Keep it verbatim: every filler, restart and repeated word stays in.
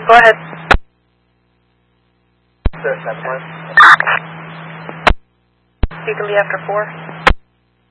Go ahead. Sir, seven one. You can be after four.